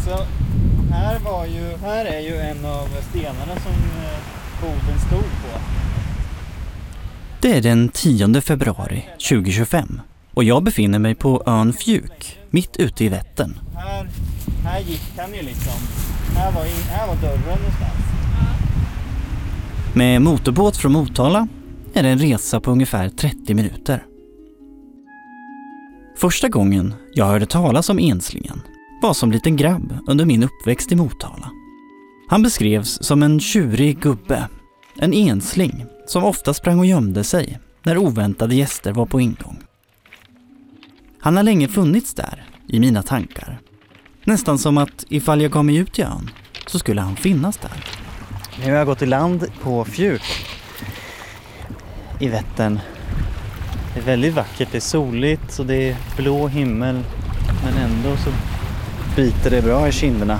Alltså, här är ju en av stenarna som boden stod på. Det är den 10 februari 2025 och jag befinner mig på ön Fjuk, mitt ute i Vättern. Här gick han ju liksom. Här var dörren någonstans. Med motorbåt från Motala är det en resa på ungefär 30 minuter. Första gången jag hörde talas om enslingen var som liten grabb under min uppväxt i Motala. Han beskrevs som en tjurig gubbe, en ensling som ofta sprang och gömde sig när oväntade gäster var på ingång. Han har länge funnits där i mina tankar. Nästan som att ifall jag gav mig ut i ön så skulle han finnas där. Nu har jag gått i land på Fjuk i Vättern. Det är väldigt vackert, det är soligt och det är blå himmel, men ändå så biter det bra i kinderna.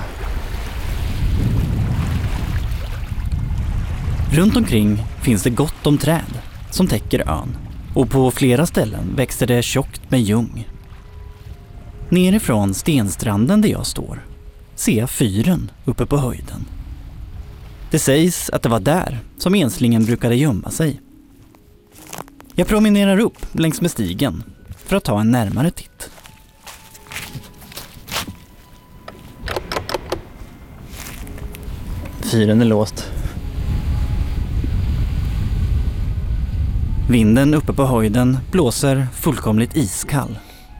Runt omkring finns det gott om träd som täcker ön och på flera ställen växer det tjockt med ljung. Nerifrån stenstranden där jag står ser jag fyren uppe på höjden. Det sägs att det var där som enslingen brukade gömma sig. Jag promenerar upp längs med stigen för att ta en närmare titt. Fyren är låst. Vinden uppe på höjden blåser fullkomligt iskall.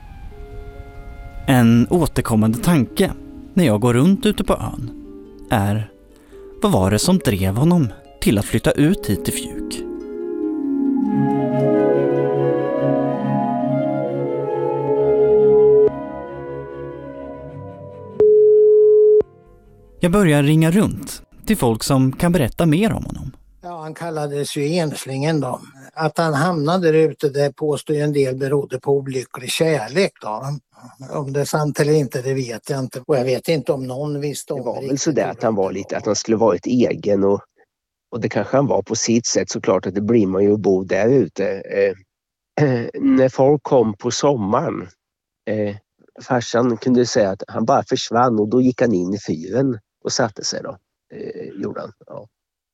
En återkommande tanke när jag går runt ute på ön är: vad var det som drev honom till att flytta ut hit till Fjuk? Jag börjar ringa runt till folk som kan berätta mer om honom. Ja, han kallades ju enslingen då. Att han hamnade där ute, det påstår ju en del berodde på olycklig kärlek då. Om det är sant eller inte, det vet jag inte. Och jag vet inte om någon visste om det. Det var väl sådär att han var lite, att han skulle vara ett egen och det kanske han var på sitt sätt, såklart att det blir man ju att bo där ute. När folk kom på sommaren, farsan kunde säga att han bara försvann och då gick han in i fyren och satte sig då, gjorde han. Ja.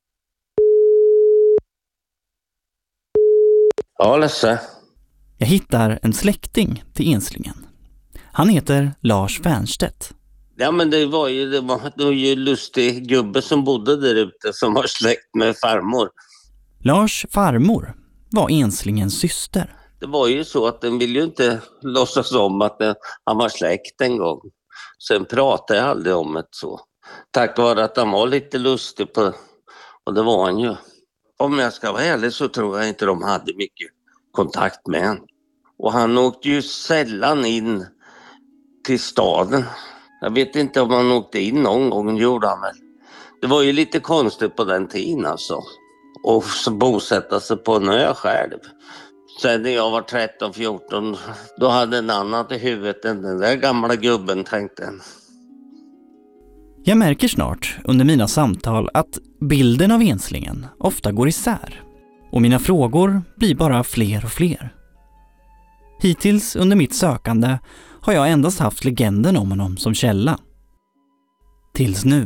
Ja, Lasse. Jag hittar en släkting till enslingen. Han heter Lars Fernstedt. Ja, men det var ju lustig gubbe som bodde där ute som var släkt med farmor. Lars farmor var enslingens syster. Det var ju så att den ville ju inte låtsas om att han var släkt en gång. Sen pratade jag aldrig om det så. Tack vare att han var lite lustig på, och det var han ju. Om jag ska vara ärlig så tror jag inte de hade mycket kontakt med han. Och han åkte ju sällan in till staden. Jag vet inte om han åkte in någon gång, gjorde han väl. Det var ju lite konstigt på den tiden alltså. Och så bosätta sig på en ö själv. Sen när jag var 13-14, då hade en annan i huvudet än den där gamla gubben, tänkte han. Jag märker snart under mina samtal att bilden av enslingen ofta går isär. Och mina frågor blir bara fler och fler. Hittills under mitt sökande har jag endast haft legenden om honom som källa. Tills nu.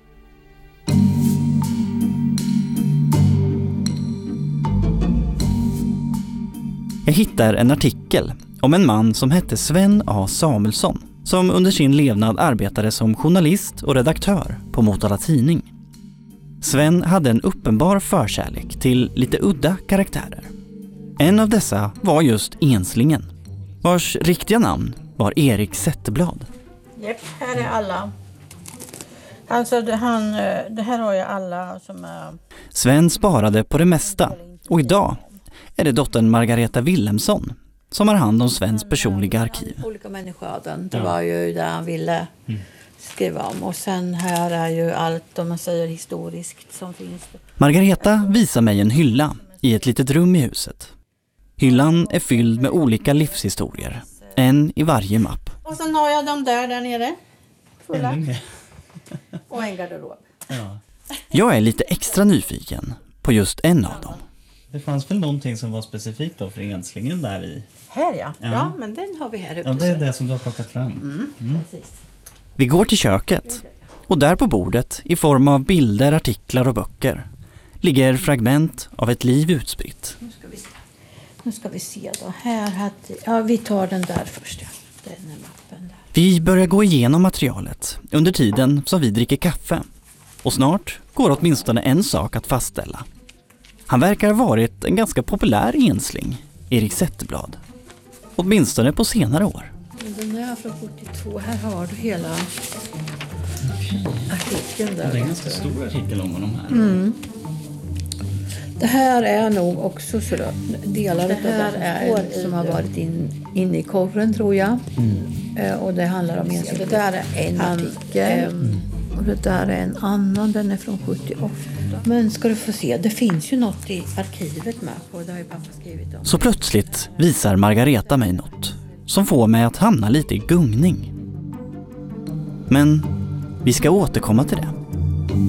Jag hittar en artikel om en man som hette Sven A. Samuelsson, som under sin levnad arbetade som journalist och redaktör på Motala Tidning. Sven hade en uppenbar förkärlek till lite udda karaktärer. En av dessa var just enslingen, vars riktiga namn var Erik Zetterblad. Japp, här är alla. Alltså det här har jag alla som är... Sven sparade på det mesta och idag är det dottern Margareta Wilhelmsson som har hand om Svens personliga arkiv. Olika människoöden, det var ju det han ville skriva om. Och sen här är ju allt, om man säger historiskt, som finns. Margareta visar mig en hylla i ett litet rum i huset. Hyllan är fylld med olika livshistorier, en i varje mapp. Och sen har jag dem där nere, fulla. Och en garderob. Ja. Jag är lite extra nyfiken på just en av dem. Det fanns väl någonting som var specifikt då för enslingen där i? Här ja, men den har vi här ute. Ja, det är det som du har plockat fram. Precis. Vi går till köket och där på bordet i form av bilder, artiklar och böcker ligger fragment av ett liv utspritt. Nu ska vi se då. Vi tar den där först. Ja. Den är mappen där. Vi börjar gå igenom materialet under tiden som vi dricker kaffe. Och snart går åtminstone en sak att fastställa. Han verkar ha varit en ganska populär ensling, Erik Zetterblad. Åtminstone på senare år. Den är från 42. Här har du hela artikeln där. Det är en ganska stor artikel om honom här. Det här är nog också så delar av det är som har varit inne i korren, tror jag. Och det handlar om en. Det där är en artikel. Och det där är en annan, den är från 78. Men ska du få se, det finns ju något i arkivet med på, det har ju pappa skrivit om. Så plötsligt visar Margareta mig något som får mig att hamna lite i gungning. Men vi ska återkomma till det.